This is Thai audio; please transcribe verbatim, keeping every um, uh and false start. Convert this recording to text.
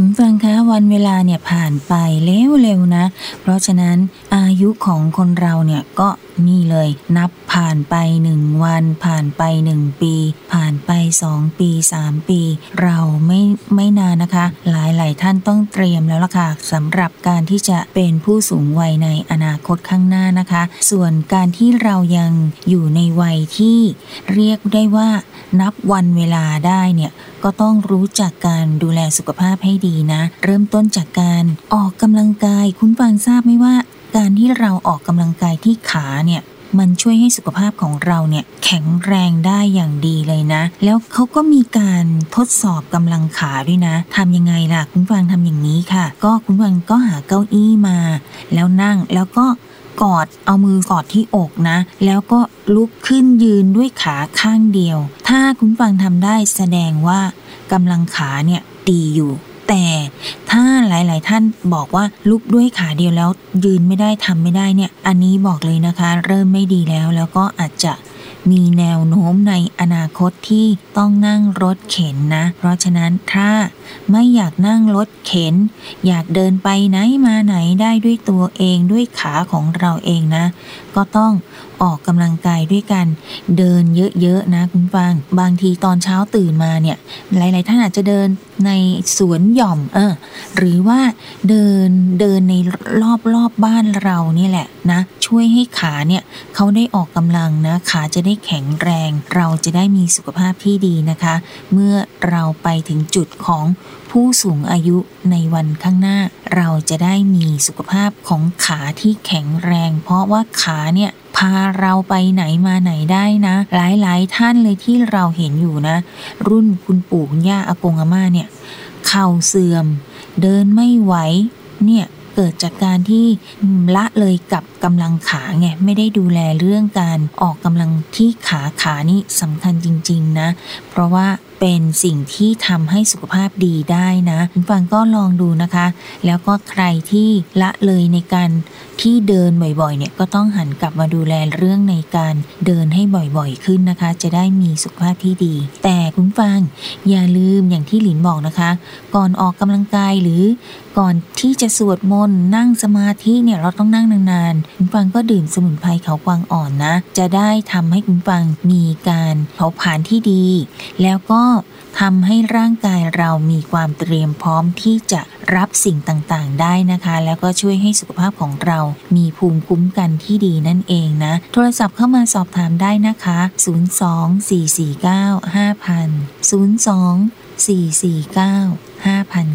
คุณฟังคะวันเวลาเนี่ยผ่านไปเร็วๆนะเพราะฉะนั้นอายุของคนเราเนี่ยก็นี่เลยนับผ่านไปหนึ่งวันผ่านไปหนึ่งปีผ่านไปสองปีสามปีเราไม่ไม่นานนะคะหลายๆท่านต้องเตรียมแล้วล่ะค่ะสำหรับการที่จะเป็นผู้สูงวัยในอนาคตข้างหน้านะคะส่วนการที่เรายังอยู่ในวัยที่เรียกได้ว่านับวันเวลาได้เนี่ยก็ต้องรู้จักการดูแลสุขภาพให้ดีนะเริ่มต้นจากการออกกำลังกายคุณฟังทราบไหมว่าการที่เราออกกำลังกายที่ขาเนี่ยมันช่วยให้สุขภาพของเราเนี่ยแข็งแรงได้อย่างดีเลยนะแล้วเขาก็มีการทดสอบกำลังขาด้วยนะทำยังไงล่ะคุณฟังทำอย่างนี้ค่ะก็คุณฟังก็หาเก้าอี้มาแล้วนั่งแล้วก็กอดเอามือกอดที่อกนะแล้วก็ลุกขึ้นยืนด้วยขาข้างเดียวถ้าคุณฟังทำได้แสดงว่ากำลังขาเนี่ยดีอยู่แต่ถ้าหลายๆท่านบอกว่าลุกด้วยขาเดียวแล้วยืนไม่ได้ทำไม่ได้เนี่ยอันนี้บอกเลยนะคะเริ่มไม่ดีแล้วแล้วก็อาจจะมีแนวโน้มในอนาคตที่ต้องนั่งรถเข็นนะเพราะฉะนั้นถ้าไม่อยากนั่งรถเข็นอยากเดินไปไหนมาไหนได้ด้วยตัวเองด้วยขาของเราเองนะก็ต้องออกกำลังกายด้วยกันเดินเยอะๆนะคุณฟังบางทีตอนเช้าตื่นมาเนี่ยหลายๆท่านอาจจะเดินในสวนหย่อมเออหรือว่าเดินเดินในรอบรอบบ้านเรานี่แหละนะช่วยให้ขาเนี่ยเขาได้ออกกำลังนะขาจะได้แข็งแรงเราจะได้มีสุขภาพที่ดีนะคะเมื่อเราไปถึงจุดของผู้สูงอายุในวันข้างหน้าเราจะได้มีสุขภาพของขาที่แข็งแรงเพราะว่าขาเนี่ยพาเราไปไหนมาไหนได้นะหลายๆท่านเลยที่เราเห็นอยู่นะรุ่นคุณปู่คุณย่าอากงอาม่าเนี่ยเข่าเสื่อมเดินไม่ไหวเนี่ยเกิดจากการที่ละเลยกับกำลังขาไงไม่ได้ดูแลเรื่องการออกกำลังที่ขาขานี่สำคัญจริงๆนะเพราะว่าเป็นสิ่งที่ทำให้สุขภาพดีได้นะคุณฟังก็ลองดูนะคะแล้วก็ใครที่ละเลยในการที่เดินบ่อยๆเนี่ยก็ต้องหันกลับมาดูแลเรื่องในการเดินให้บ่อยๆขึ้นนะคะจะได้มีสุขภาพที่ดีแต่คุณฟังอย่าลืมอย่างที่หลินบอกนะคะก่อนออกกำลังกายหรือก่อนที่จะสวดมนต์นั่งสมาธิเนี่ยเราต้องนั่งนานๆคุณฟังก็ดื่มสมุนไพรเขากวางอ่อนนะจะได้ทำให้คุณฟังมีการเผาผลาญที่ดีแล้วก็ทำให้ร่างกายเรามีความเตรียมพร้อมที่จะรับสิ่งต่างๆได้นะคะแล้วก็ช่วยให้สุขภาพของเรามีภูมิคุ้มกันที่ดีนั่นเองนะโทรศัพท์เข้ามาสอบถามได้นะคะศูนย์ สอง สี่ สี่ เก้า ห้า ศูนย์ ศูนย์ ศูนย์ สอง สี่ สี่ เก้า ห้า ศูนย์